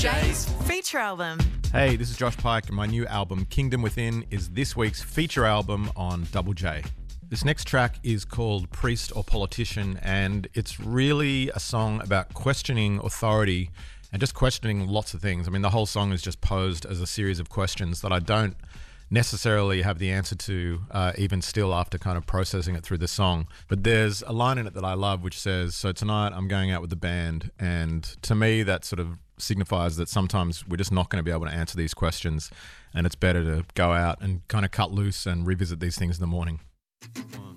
J's feature album. Hey, this is Josh Pike, and my new album, Kingdom Within, is this week's feature album on Double J. This next track is called Priest or Politician, and it's really a song about questioning authority and just questioning lots of things. I mean, the whole song is just posed as a series of questions that I don't necessarily have the answer to, even still after kind of processing it through the song. But there's a line in it that I love which says, so tonight I'm going out with the band, and to me that sort of signifies that sometimes we're just not going to be able to answer these questions, and it's better to go out and kind of cut loose and revisit these things in the morning.